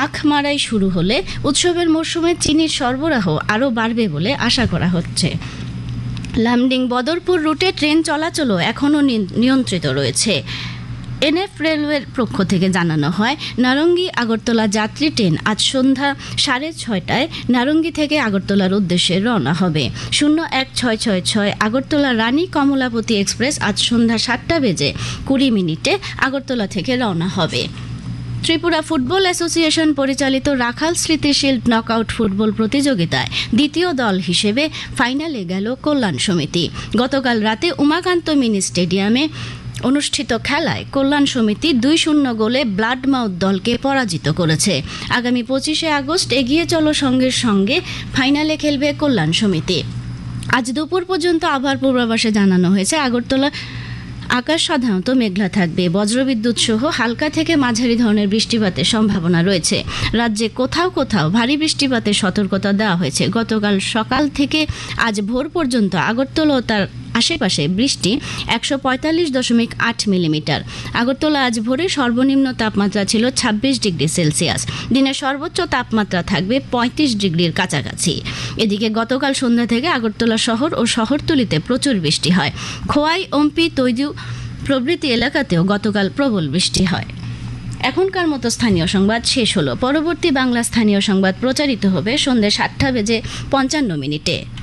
আখ মারাই শুরু হলে উৎসবের মরশুমে চিনির সরবরাহ আরও বাড়বে বলে আশা করা হচ্ছে। লামডিং বদরপুর রুটে ট্রেন চলাচলও এখনও নিয়ন্ত্রিত রয়েছে। এনএফ রেলওয়ের পক্ষ থেকে জানানো হয়, নারঙ্গি আগরতলা যাত্রী ট্রেন আজ সন্ধ্যা 6:30টায় নারঙ্গি থেকে আগরতলার উদ্দেশ্যে রওনা হবে। 016666 আগরতলা রানী কমলাপতি এক্সপ্রেস আজ সন্ধ্যা 7:20 আগরতলা থেকে রওনা হবে। ত্রিপুরা ফুটবল অ্যাসোসিয়েশন পরিচালিত রাখাল স্মৃতি শিল্ড নকআউট ফুটবল প্রতিযোগিতায় দ্বিতীয় দল হিসেবে ফাইনালে গেল কল্যাণ সমিতি। গতকাল রাতে উমাকান্ত মিনি স্টেডিয়ামে অনুষ্ঠিত খেলায় কল্যাণ সমিতি 2-0 গোলে ব্লাড মাউথ দলকে পরাজিত করেছে। আগামী 25শে আগস্ট এগিয়ে চলো সঙ্গের সঙ্গে ফাইনালে খেলবে কল্যাণ সমিতি। আজ দুপুর পর্যন্ত আবহাওয়ার পূর্বাভাসে জানানো হয়েছে, আগরতলা আকাশ সাধারণত মেঘলা থাকবে, বজ্রবিদ্যুৎ সহ হালকা থেকে মাঝারি ধরনের বৃষ্টিপাতের সম্ভাবনা রয়েছে। রাজ্যে কোথাও কোথাও ভারী বৃষ্টিপাতের সতর্কতা দেওয়া হয়েছে। গতকাল সকাল থেকে আজ ভোর পর্যন্ত আগরতলা ও তার আশেপাশে বৃষ্টি 145.8 মিলিমিটার। আগরতলা আজ ভোরে সর্বনিম্ন তাপমাত্রা ছিল 26 ডিগ্রি সেলসিয়াস। দিনের সর্বোচ্চ তাপমাত্রা থাকবে 35 ডিগ্রির কাছাকাছি। এদিকে গতকাল সন্ধ্যা থেকে আগরতলা শহর ও শহরতলিতে প্রচুর বৃষ্টি হয়। খোয়াই, ওমপি, তৈজু প্রভৃতি এলাকাতেও গতকাল প্রবল বৃষ্টি হয়। এখনকার মতো স্থানীয় সংবাদ শেষ হলো। পরবর্তী বাংলা স্থানীয় সংবাদ প্রচারিত হবে সন্ধ্যে 7:55